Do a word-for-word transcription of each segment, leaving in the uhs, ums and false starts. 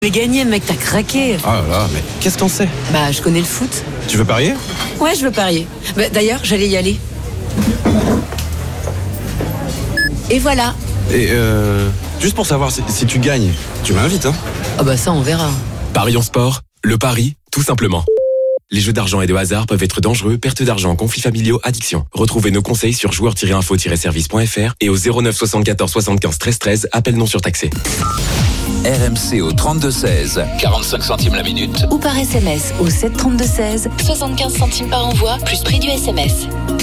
Mais gagné, mec, t'as craqué. Oh là là, mais qu'est-ce qu'on sait? Bah, je connais le foot. Tu veux parier? Ouais, je veux parier. Bah, d'ailleurs, j'allais y aller. Et voilà. Et euh... juste pour savoir si, si tu gagnes, tu m'invites, hein? Ah bah ça, on verra. Parions sport, le pari, tout simplement. Les jeux d'argent et de hasard peuvent être dangereux, perte d'argent, conflits familiaux, addiction. Retrouvez nos conseils sur joueurs tiret info tiret service point f r et au zéro neuf soixante-quatorze soixante-quinze treize treize, appel non surtaxé. R M C au trente-deux seize, quarante-cinq centimes la minute. Ou par S M S au sept trente-deux seize, soixante-quinze centimes par envoi, plus prix du S M S.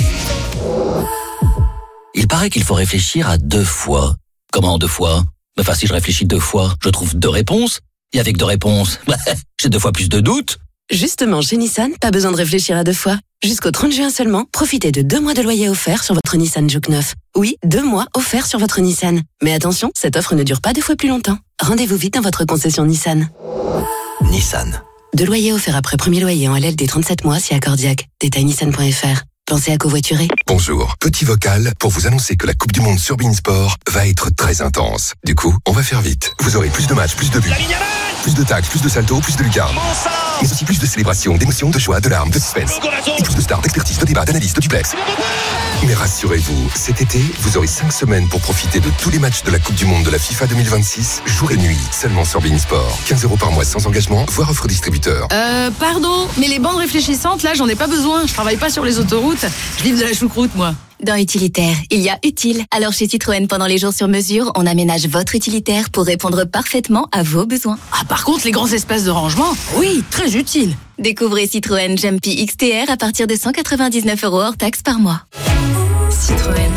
Il paraît qu'il faut réfléchir à deux fois. Comment deux fois? Enfin, si je réfléchis deux fois, je trouve deux réponses. Et avec deux réponses, j'ai deux fois plus de doutes. Justement, chez Nissan, pas besoin de réfléchir à deux fois. Jusqu'au trente juin seulement, profitez de deux mois de loyer offert sur votre Nissan Juke neuf. Oui, deux mois offerts sur votre Nissan. Mais attention, cette offre ne dure pas deux fois plus longtemps. Rendez-vous vite dans votre concession Nissan. Nissan. Deux loyers offerts après premier loyer en L L D trente-sept mois si accordiaque. Détail nissan point f r. Pensez à covoiturer. Bonjour, petit vocal pour vous annoncer que la Coupe du Monde sur Beansport va être très intense. Du coup, on va faire vite. Vous aurez plus de matchs, plus de buts, plus de tacles, plus de saltos, plus de lucarnes. Mais aussi plus de célébrations, d'émotions, de joie, de larmes, de suspense. Et plus de stars, d'expertise, de débats, d'analyse, de duplex. Mais rassurez-vous, cet été, vous aurez cinq semaines pour profiter de tous les matchs de la Coupe du Monde de la FIFA deux mille vingt-six, jour et nuit, seulement sur Beansport. quinze euros par mois sans engagement, voire offre distributeur. Euh, pardon, mais les bandes réfléchissantes, là, j'en ai pas besoin. Je travaille pas sur les autoroutes. Je livre de la choucroute, moi. Dans Utilitaire, il y a utile. Alors chez Citroën, pendant les jours sur mesure, on aménage votre utilitaire pour répondre parfaitement à vos besoins. Ah, par contre, les grands espaces de rangement, oui, très utile. Découvrez Citroën Jumpy X T R à partir de cent quatre-vingt-dix-neuf euros hors taxe par mois. Citroën.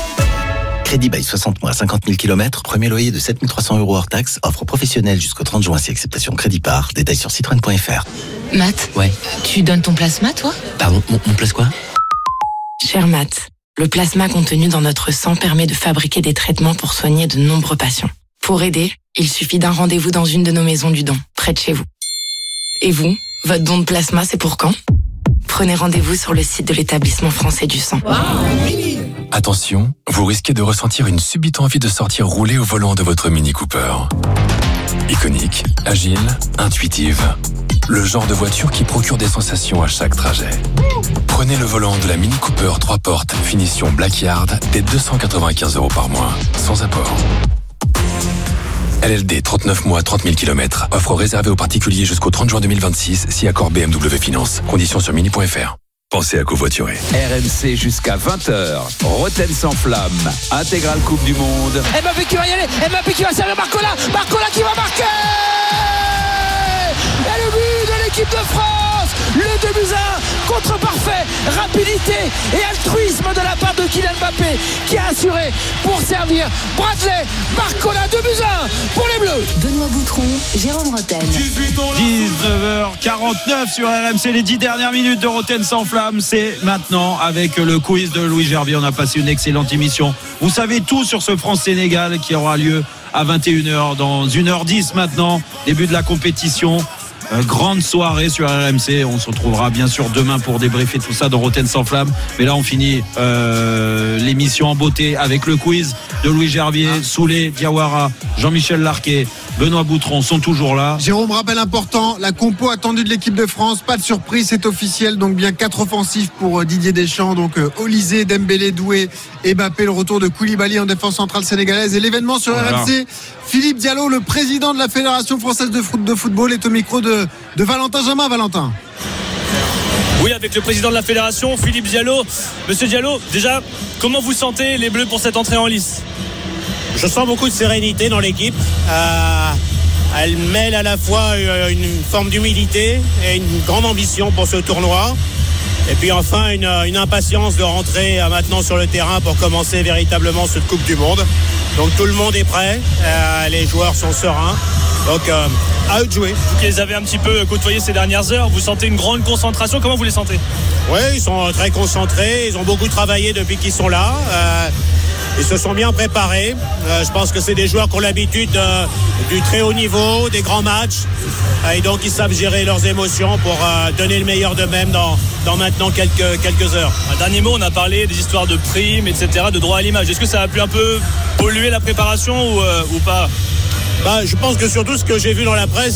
Crédit bail soixante mois, cinquante mille kilomètres, premier loyer de sept mille trois cents euros hors taxe, offre professionnelle jusqu'au trente juin si acceptation crédit par, détail sur citroën point f r. Matt, Ouais. tu donnes ton plasma, toi? Pardon, mon, mon place quoi? Cher Matt, le plasma contenu dans notre sang permet de fabriquer des traitements pour soigner de nombreux patients. Pour aider, il suffit d'un rendez-vous dans une de nos maisons du don, près de chez vous. Et vous, votre don de plasma, c'est pour quand? Prenez rendez-vous sur le site de l'établissement français du sang. Attention, vous risquez de ressentir une subite envie de sortir rouler au volant de votre Mini Cooper. Iconique, agile, intuitive. Le genre de voiture qui procure des sensations à chaque trajet. Prenez le volant de la Mini Cooper trois portes, finition Black Yard, dès deux cent quatre-vingt-quinze euros par mois, sans apport. L L D trente-neuf mois, trente mille kilomètres. Offre réservée aux particuliers jusqu'au trente juin deux mille vingt-six, si accord B M W Finance. Conditions sur mini point f r. Pensez à covoiturer. R M C jusqu'à vingt heures. Roten sans flamme. Intégrale Coupe du Monde. Mbappé qui va y aller. Mbappé qui va servir Barcola. Barcola qui va marquer. Et le but de l'équipe de France. Le deux buts à un. Contre parfait. Rapidité et altruisme de la part de Kylian Mbappé qui a assuré pour servir Bradley. Barcola deux buts à un pour les Bleus. Benoît Boutron, Jérôme Rotten. dix-neuf heures quarante-neuf sur R M C, les dix dernières minutes de Roten sans flamme, c'est maintenant avec le quiz de Louis Gervier. On a passé une excellente émission. Vous savez tout sur ce France-Sénégal qui aura lieu à vingt et une heures, dans une heure dix maintenant, début de la compétition. Euh, grande soirée sur R M C. On se retrouvera bien sûr demain pour débriefer tout ça dans Roten sans flamme. Mais là, on finit euh, l'émission en beauté avec le quiz de Louis Gervier. Soulé Diawara, Jean-Michel Larquet, Benoît Boutron sont toujours là. Jérôme, rappel important, la compo attendue de l'équipe de France, pas de surprise, c'est officiel, donc bien quatre offensifs pour Didier Deschamps, donc euh, Olysée, Dembélé, Doué et Mbappé, le retour de Koulibaly en défense centrale sénégalaise. Et l'événement sur voilà. R M C, Philippe Diallo, le président de la Fédération française de, foot, de football, est au micro de, de Valentin Jamin. Valentin. Oui, avec le président de la Fédération, Philippe Diallo. Monsieur Diallo, déjà, comment vous sentez les Bleus pour cette entrée en lice? Je sens beaucoup de sérénité dans l'équipe. Euh, elle mêle à la fois une forme d'humilité et une grande ambition pour ce tournoi. Et puis enfin une, une impatience de rentrer maintenant sur le terrain pour commencer véritablement cette Coupe du Monde. Donc tout le monde est prêt, euh, les joueurs sont sereins. Donc euh, à eux de jouer. Vous qui les avez un petit peu côtoyés ces dernières heures, vous sentez une grande concentration, comment vous les sentez? Oui, ils sont très concentrés, ils ont beaucoup travaillé depuis qu'ils sont là. Euh, Ils se sont bien préparés. Euh, je pense que c'est des joueurs qui ont l'habitude euh, du très haut niveau, des grands matchs. Euh, et donc ils savent gérer leurs émotions pour euh, donner le meilleur d'eux-mêmes dans, dans maintenant quelques, quelques heures. Un dernier mot, on a parlé des histoires de primes, et cetera, de droit à l'image. Est-ce que ça a pu un peu polluer la préparation ou, euh, ou pas? Bah, je pense que surtout ce que j'ai vu dans la presse,